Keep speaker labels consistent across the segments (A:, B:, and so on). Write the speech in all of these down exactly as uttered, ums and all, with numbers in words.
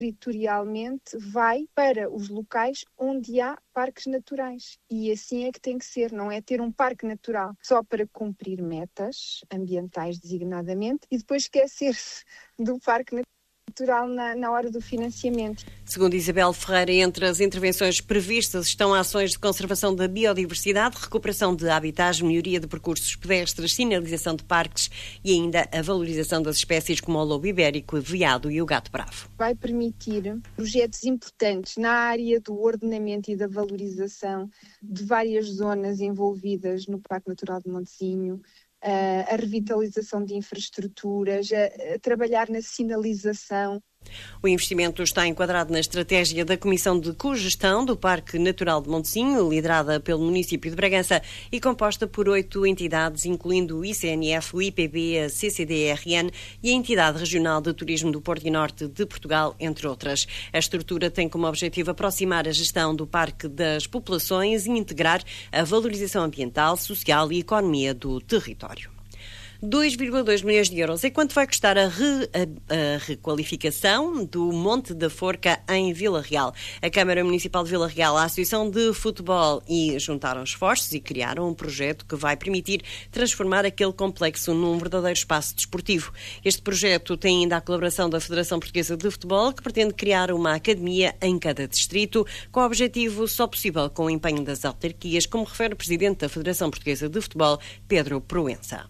A: territorialmente vai para os locais onde há parques naturais. E assim é que tem que ser, não é ter um parque natural só para cumprir metas ambientais designadamente e depois esquecer-se do parque natural. natural na, na hora do financiamento.
B: Segundo Isabel Ferreira, entre as intervenções previstas estão ações de conservação da biodiversidade, recuperação de habitats, melhoria de percursos pedestres, sinalização de parques e ainda a valorização das espécies como o lobo ibérico, o veado e o gato bravo.
A: Vai permitir projetos importantes na área do ordenamento e da valorização de várias zonas envolvidas no Parque Natural de Montezinho, a revitalização de infraestruturas, a, a trabalhar na sinalização.
B: O investimento está enquadrado na estratégia da Comissão de Cogestão do Parque Natural de Montezinho, liderada pelo município de Bragança e composta por oito entidades, incluindo o I C N F, o I P B, a C C D R N e a Entidade Regional de Turismo do Porto e Norte de Portugal, entre outras. A estrutura tem como objetivo aproximar a gestão do parque das populações e integrar a valorização ambiental, social e economia do território. dois vírgula dois milhões de euros é quanto vai custar a, re, a, a requalificação do Monte da Forca em Vila Real. A Câmara Municipal de Vila Real, a Associação de Futebol e juntaram esforços e criaram um projeto que vai permitir transformar aquele complexo num verdadeiro espaço desportivo. Este projeto tem ainda a colaboração da Federação Portuguesa de Futebol, que pretende criar uma academia em cada distrito, com o objetivo só possível com o empenho das autarquias, como refere o Presidente da Federação Portuguesa de Futebol, Pedro Proença.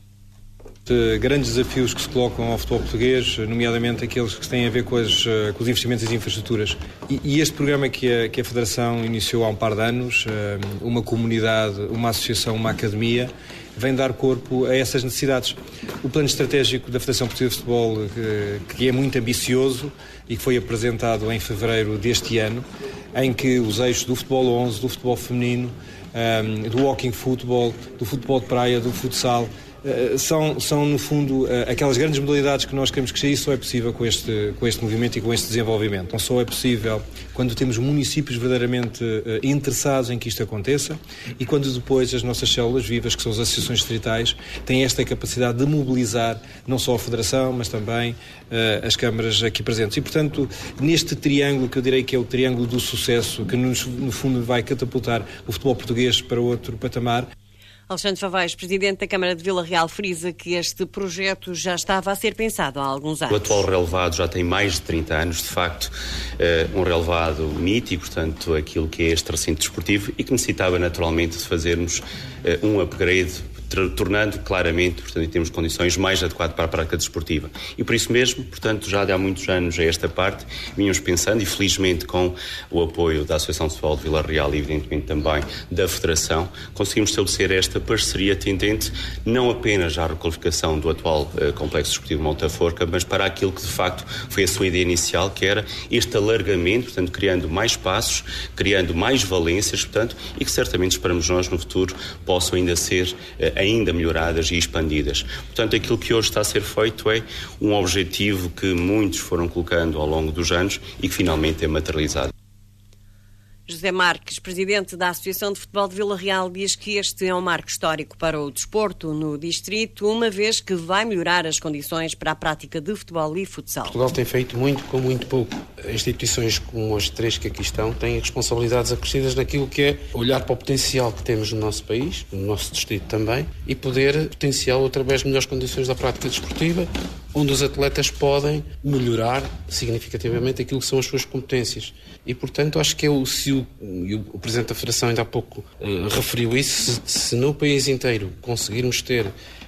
C: De grandes desafios que se colocam ao futebol português, nomeadamente aqueles que têm a ver com, as, com os investimentos e infraestruturas. E, e este programa que a, que a Federação iniciou há um par de anos, uma comunidade, uma associação, uma academia, vem dar corpo a essas necessidades. O plano estratégico da Federação Portuguesa de Futebol, que, que é muito ambicioso e que foi apresentado em fevereiro deste ano, em que os eixos do futebol onze, do futebol feminino, do walking futebol, do futebol de praia, do futsal, Uh, são, são, no fundo, uh, aquelas grandes modalidades que nós queremos crescer e só é possível com este, com este movimento e com este desenvolvimento. Não só é possível quando temos municípios verdadeiramente uh, interessados em que isto aconteça e quando depois as nossas células vivas, que são as associações distritais, têm esta capacidade de mobilizar não só a Federação, mas também uh, as câmaras aqui presentes. E, portanto, neste triângulo, que eu direi que é o triângulo do sucesso, que nos, no fundo vai catapultar o futebol português para outro patamar.
B: Alexandre Favais, Presidente da Câmara de Vila Real, frisa que este projeto já estava a ser pensado há alguns anos.
D: O atual relevado já tem mais de trinta anos, de facto, um relevado mítico, portanto, aquilo que é este recinto desportivo e que necessitava naturalmente de fazermos um upgrade, tornando claramente, portanto, em termos de condições, mais adequado para a prática desportiva. E por isso mesmo, portanto, já há muitos anos a esta parte, vínhamos pensando, e felizmente com o apoio da Associação de Futebol de Vila Real e evidentemente também da Federação, conseguimos estabelecer esta parceria tendente não apenas à requalificação do atual uh, Complexo Desportivo Monte da Forca, mas para aquilo que de facto foi a sua ideia inicial, que era este alargamento, portanto, criando mais espaços, criando mais valências, portanto, e que certamente esperamos nós no futuro possam ainda ser uh, ainda melhoradas e expandidas. Portanto, aquilo que hoje está a ser feito é um objetivo que muitos foram colocando ao longo dos anos e que finalmente é materializado.
B: José Marques, Presidente da Associação de Futebol de Vila Real, diz que este é um marco histórico para o desporto no distrito, uma vez que vai melhorar as condições para a prática de futebol e futsal.
E: Portugal tem feito muito com muito pouco. Instituições como as três que aqui estão têm responsabilidades acrescidas naquilo que é olhar para o potencial que temos no nosso país, no nosso distrito também, e poder potenciá-lo através de melhores condições da prática desportiva, onde os atletas podem melhorar significativamente aquilo que são as suas competências. E, portanto, acho que é o, se o, e o Presidente da Federação ainda há pouco uh, referiu isso, se, se no país inteiro conseguirmos ter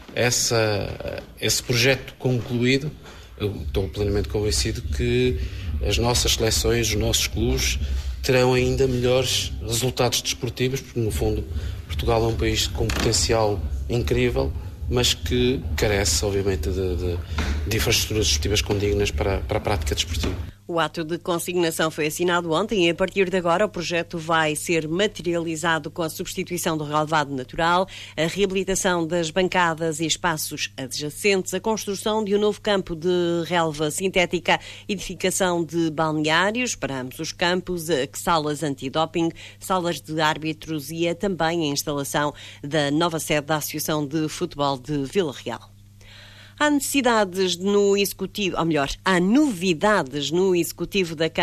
E: essa, esse projeto concluído, eu estou plenamente convencido que as nossas seleções, os nossos clubes, terão ainda melhores resultados desportivos, porque, no fundo, Portugal é um país com potencial incrível, mas que carece, obviamente, de, de, de infraestruturas desportivas condignas para, para a prática desportiva.
B: O ato de consignação foi assinado ontem e, a partir de agora, o projeto vai ser materializado com a substituição do relvado natural, a reabilitação das bancadas e espaços adjacentes, a construção de um novo campo de relva sintética, edificação de balneários para ambos os campos, salas antidoping, salas de árbitros e a também a instalação da nova sede da Associação de Futebol de Vila Real. Há necessidades no Executivo, ou melhor, há novidades no Executivo da Câmara